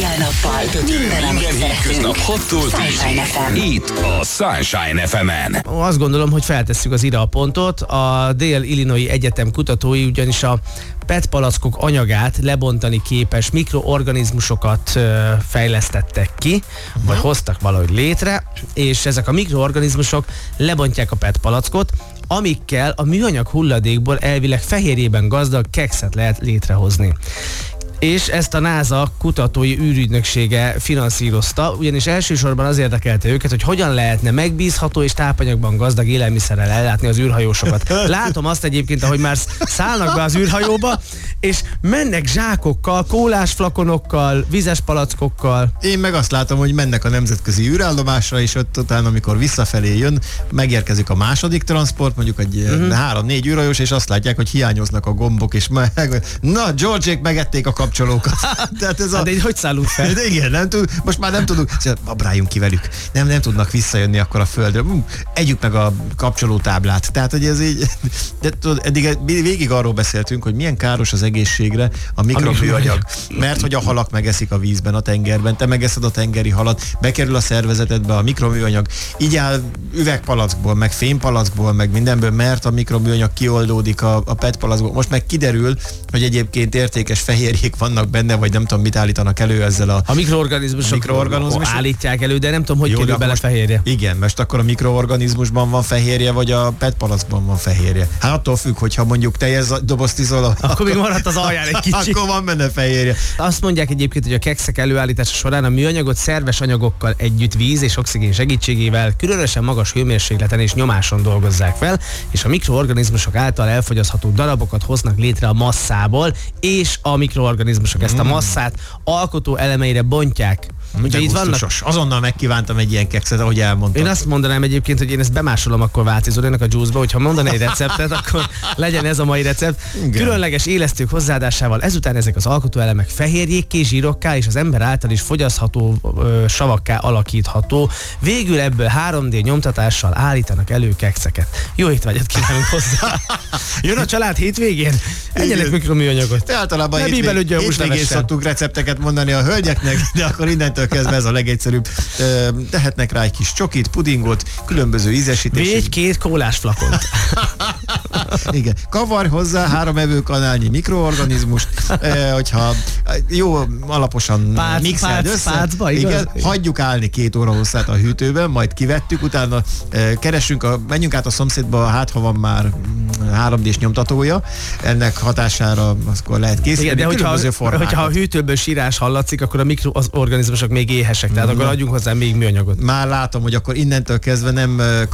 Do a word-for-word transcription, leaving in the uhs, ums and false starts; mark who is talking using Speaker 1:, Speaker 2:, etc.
Speaker 1: Éjjel-nappal, minden,
Speaker 2: Minden hétköznap hattól tízig. Itt a Sunshine ef emen.
Speaker 3: Azt gondolom, hogy feltesszük az ide a pontot. A Dél-Illinois Egyetem kutatói ugyanis a pé é té palackok anyagát lebontani képes mikroorganizmusokat ö, fejlesztettek ki, uh-huh. vagy hoztak valahogy létre, és ezek a mikroorganizmusok lebontják a pé é té palackot, amikkel a műanyag hulladékból elvileg fehérjében gazdag kekszet lehet létrehozni. És ezt a NASA kutatói űrügynöksége finanszírozta, ugyanis elsősorban az érdekelte őket, hogy hogyan lehetne megbízható és tápanyagban gazdag élelmiszerrel ellátni az űrhajósokat. Látom azt egyébként, ahogy már szállnak be az űrhajóba, és mennek zsákokkal, kólás flakonokkal, vizes palackokkal.
Speaker 4: Én meg azt látom, hogy mennek a nemzetközi űrállomásra, és ott utána, amikor visszafelé jön, megérkezik a második transport, mondjuk egy uh-huh. három-négy űrhajós, és azt látják, hogy hiányoznak a gombok, és meg, na, George-ék megették a kapcsolókat. Tehát ez a...
Speaker 3: Hát de hogy szállunk fel?
Speaker 4: De igen, nem tud, most már nem tudunk, babráljunk ki velük. Nem, nem tudnak visszajönni akkor a földre. Együk meg a kapcsolótáblát. Tehát, hogy ez így, de tudod, eddig végig arról beszéltünk, hogy milyen káros az egészségre a mikroműanyag. Mert hogy a halak megeszik a vízben, a tengerben, te megeszed a tengeri halat, bekerül a szervezetedbe a mikroműanyag, így áll üvegpalackból, meg fémpalackból, meg mindenből, mert a mikroműanyag kioldódik a, a pé é té palackból. Most meg kiderül, hogy egyébként értékes fehérjék vannak benne, vagy nem tudom, mit állítanak elő ezzel a...
Speaker 3: A mikroorganizmusok mikroorganizmusok állítják elő, de nem tudom, hogy kerül bele fehérje.
Speaker 4: Igen, most akkor a mikroorganizmusban van fehérje, vagy a pé é té palackban van fehérje. Hát attól függ, hogyha mondjuk teljes dobozt izol,
Speaker 3: akkor, akkor még maradt az alján egy kicsi.
Speaker 4: Akkor van benne fehérje.
Speaker 3: Azt mondják egyébként, hogy a kekszek előállítása során a műanyagot szerves anyagokkal együtt víz és oxigén segítségével különösen magas hőmérsékleten és nyomáson dolgozzák fel, és a mikroorganizmusok által elfogyasztható darabokat hoznak létre a masszából, és a mikroorganizmusok ezt a masszát alkotó elemeire bontják.
Speaker 4: Úgyhogy itt vannak... Azonnal megkívántam egy ilyen kekszet, ahogy elmondtam.
Speaker 3: Én azt mondanám egyébként, hogy én ezt bemásolom akkor Váci Zolinak a juice-ba, hogyha mondaná egy receptet, akkor legyen ez a mai recept. Igen. Különleges élesztők hozzáadásával ezután ezek az alkotóelemek fehérjékké, zsírokká és az ember által is fogyasztható ö, savakká alakítható. Végül ebből három dé nyomtatással állítanak elő kekszeket. Jó étvágyat kívánunk hozzá! Jön a család hétvégén? Egyenek mikroműanyagot.
Speaker 4: Általában hétvég, hétvégén szoktunk recepteket mondani a hölgyeknek, de akkor innentől kezdve ez a legegyszerűbb. Tehetnek rá egy kis csokit, pudingot, különböző ízesítésű.
Speaker 3: Végy két kólás flakont.
Speaker 4: Igen. Kavarj hozzá három evőkanálnyi mikroorganizmust, eh, hogyha jó alaposan
Speaker 3: Pác,
Speaker 4: mixeld
Speaker 3: pác,
Speaker 4: össze.
Speaker 3: Pácba,
Speaker 4: igen, hagyjuk állni két óra hosszát a hűtőben, majd kivettük, utána eh, keresünk, a, menjünk át a szomszédba, hát ha van már három dés nyomtatója, ennek hatására akkor lehet készíteni.
Speaker 3: Igen, de hogyha, hogyha a hűtőből sírás hallatszik, akkor a mikroorganizmusok még éhesek, tehát mm. akkor adjunk hozzá még műanyagot.
Speaker 4: Már látom, hogy akkor innentől kezdve nem